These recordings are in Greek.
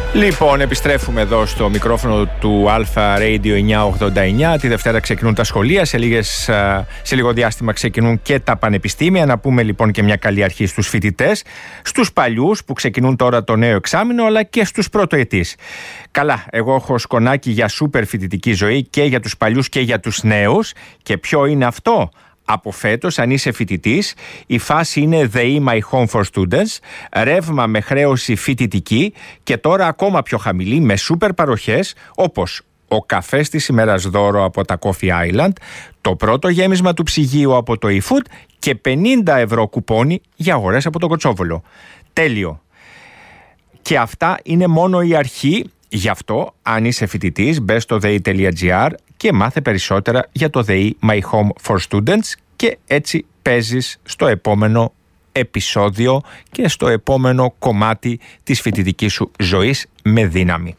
Λοιπόν, επιστρέφουμε εδώ στο μικρόφωνο του Alpha Radio 989. Τη Δευτέρα ξεκινούν τα σχολεία, σε λίγο διάστημα ξεκινούν και τα πανεπιστήμια. Να πούμε λοιπόν και μια καλή αρχή στους φοιτητές, στους παλιούς που ξεκινούν τώρα το νέο εξάμηνο, αλλά και στους πρωτοετής. Καλά, εγώ έχω σκονάκι για σούπερ φοιτητική ζωή και για τους παλιούς και για τους νέους. Και ποιο είναι αυτό? Από φέτος, αν είσαι φοιτητής, η φάση είναι The My Home for Students, ρεύμα με χρέωση φοιτητική και τώρα ακόμα πιο χαμηλή με σούπερ παροχές όπως ο καφές της ημέρας δώρο από τα Coffee Island, το πρώτο γέμισμα του ψυγείου από το eFood και 50 ευρώ κουπόνι για αγορές από τον Κοτσόβολο. Τέλειο. Και αυτά είναι μόνο η αρχή. Γι' αυτό, αν είσαι φοιτητής, μπες στο dei.gr και μάθε περισσότερα για το The My Home for Students και έτσι παίζεις στο επόμενο επεισόδιο και στο επόμενο κομμάτι της φοιτητικής σου ζωής με δύναμη.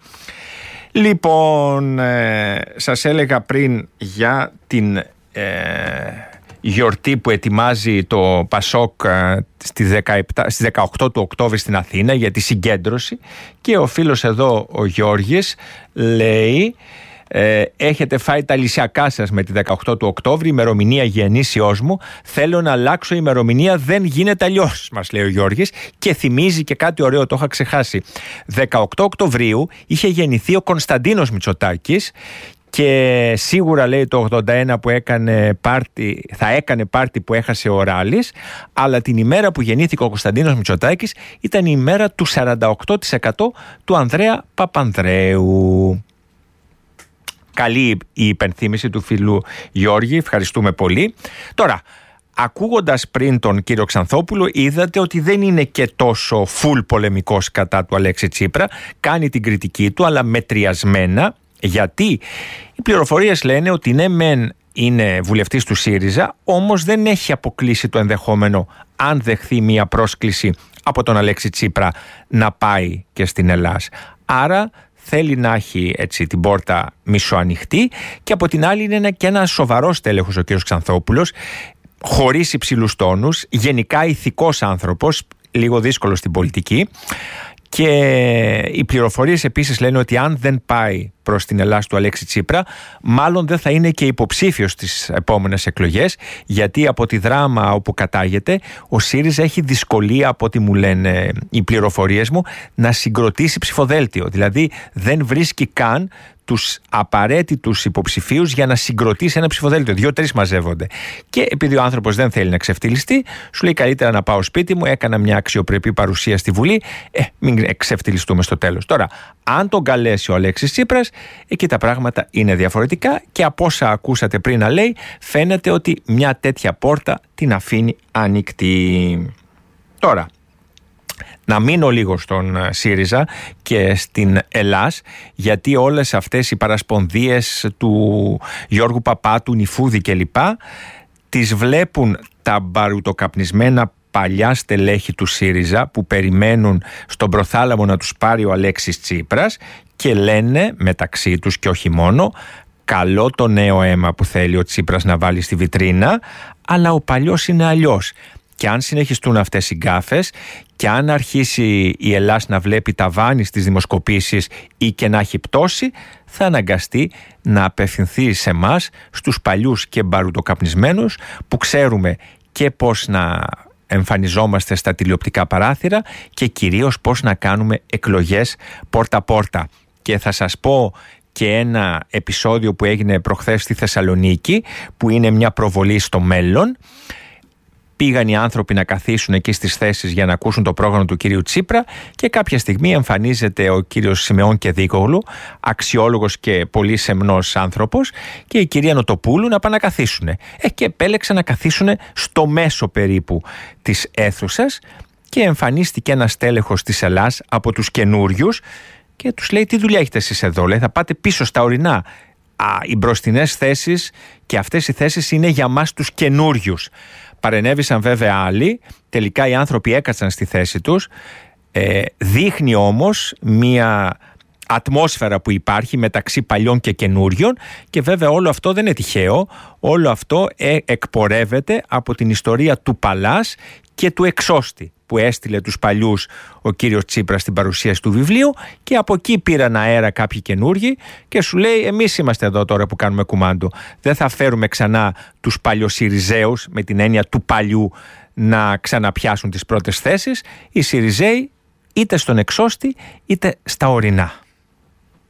Λοιπόν, σας έλεγα πριν για την γιορτή που ετοιμάζει το Πασόκ στις 18 του Οκτώβρη στην Αθήνα για τη συγκέντρωση και ο φίλος εδώ ο Γιώργης λέει έχετε φάει τα λυσιακά σας με τη 18 του Οκτώβρη, ημερομηνία γεννήσεώς μου, θέλω να αλλάξω ημερομηνία, δεν γίνεται αλλιώς, μας λέει ο Γιώργης και θυμίζει και κάτι ωραίο, το είχα ξεχάσει. 18 Οκτωβρίου είχε γεννηθεί ο Κωνσταντίνος Μητσοτάκης και σίγουρα λέει το 81 που έκανε πάρτι, θα έκανε πάρτι που έχασε ο Ράλης, αλλά την ημέρα που γεννήθηκε ο Κωνσταντίνος Μητσοτάκης ήταν η ημέρα του 48% του Ανδρέα Παπανδρέου. Καλή η υπενθύμηση του φίλου Γιώργη, ευχαριστούμε πολύ. Τώρα, ακούγοντας πριν τον κύριο Ξανθόπουλο, είδατε ότι δεν είναι και τόσο φουλ πολεμικός κατά του Αλέξη Τσίπρα, κάνει την κριτική του αλλά μετριασμένα. Γιατί οι πληροφορίες λένε ότι ναι μεν είναι βουλευτής του ΣΥΡΙΖΑ, όμως δεν έχει αποκλείσει το ενδεχόμενο, αν δεχθεί μια πρόσκληση από τον Αλέξη Τσίπρα, να πάει και στην Ελλάδα. Άρα θέλει να έχει έτσι την πόρτα μισοανοιχτή και από την άλλη είναι και ένα σοβαρός τέλεχος ο κ. Ξανθόπουλος, χωρίς υψηλούς τόνους, γενικά ηθικός άνθρωπος, λίγο δύσκολο στην πολιτική. Και οι πληροφορίες επίσης λένε ότι αν δεν πάει προς την Ελλάδα του Αλέξη Τσίπρα, μάλλον δεν θα είναι και υποψήφιος στις επόμενες εκλογές, γιατί από τη δράμα όπου κατάγεται, ο ΣΥΡΙΖΑ έχει δυσκολία, από ό,τι μου λένε οι πληροφορίες μου, να συγκροτήσει ψηφοδέλτιο. Δηλαδή δεν βρίσκει καν τους απαραίτητους υποψηφίους για να συγκροτήσει ένα ψηφοδέλτιο. 2-3 μαζεύονται. Και επειδή ο άνθρωπος δεν θέλει να ξεφτυλιστεί, σου λέει καλύτερα να πάω σπίτι μου, έκανα μια αξιοπρεπή παρουσία στη Βουλή, μην ξεφτυλιστούμε στο τέλος. Τώρα, αν τον καλέσει ο Αλέξης Τσίπρας, εκεί τα πράγματα είναι διαφορετικά και από όσα ακούσατε πριν να λέει, φαίνεται ότι μια τέτοια πόρτα την αφήνει ανοιχτή. Τώρα, να μείνω λίγο στον ΣΥΡΙΖΑ και στην Ελλάς, γιατί όλες αυτές οι παρασπονδίες του Γιώργου Παπάτου, Νιφούδη κλπ. Τις βλέπουν τα μπαρουτοκαπνισμένα παλιά στελέχη του ΣΥΡΙΖΑ που περιμένουν στον προθάλαμο να τους πάρει ο Αλέξης Τσίπρας και λένε μεταξύ τους και όχι μόνο, καλό το νέο αίμα που θέλει ο Τσίπρας να βάλει στη βιτρίνα, αλλά ο παλιός είναι αλλιώς. Και αν συνεχιστούν αυτές οι γκάφες και αν αρχίσει η Ελλάδα να βλέπει ταβάνι στις δημοσκοπήσεις ή και να έχει πτώση, θα αναγκαστεί να απευθυνθεί σε εμάς, στους παλιούς και μπαρουτοκαπνισμένους που ξέρουμε και πώς να εμφανιζόμαστε στα τηλεοπτικά παράθυρα και κυρίως πώς να κάνουμε εκλογές πόρτα-πόρτα. Και θα σας πω και ένα επεισόδιο που έγινε προχθές στη Θεσσαλονίκη, που είναι μια προβολή στο μέλλον. Πήγαν οι άνθρωποι να καθίσουν εκεί στις θέσεις για να ακούσουν το πρόγραμμα του κυρίου Τσίπρα και κάποια στιγμή εμφανίζεται ο κύριος Σιμεών Κεδίκογλου, αξιόλογος και πολύ σεμνός άνθρωπος, και η κυρία Νοτοπούλου να πάνε να καθίσουν. Και επέλεξαν να καθίσουν στο μέσο περίπου της αίθουσας και εμφανίστηκε ένας τέλεχος της Ελλάς από τους καινούριους και τους λέει: τι δουλειά έχετε εσείς εδώ? Λέει: θα πάτε πίσω στα ορεινά. Οι μπροστινές θέσεις και αυτές οι θέσεις είναι για μας τους καινούριους. Παρενέβησαν βέβαια άλλοι, τελικά οι άνθρωποι έκατσαν στη θέση τους. Δείχνει όμως μία ατμόσφαιρα που υπάρχει μεταξύ παλιών και καινούριων, και βέβαια όλο αυτό δεν είναι τυχαίο. Όλο αυτό εκπορεύεται από την ιστορία του Παλάς και του εξώστη που έστειλε τους παλιούς ο κύριος Τσίπρας στην παρουσίαση του βιβλίου, και από εκεί πήραν αέρα κάποιοι καινούργοι και σου λέει: εμείς είμαστε εδώ τώρα που κάνουμε κουμάντο. Δεν θα φέρουμε ξανά τους παλιοσυριζέους, με την έννοια του παλιού, να ξαναπιάσουν τις πρώτες θέσεις. Οι Συριζέοι είτε στον εξώστη είτε στα ορεινά.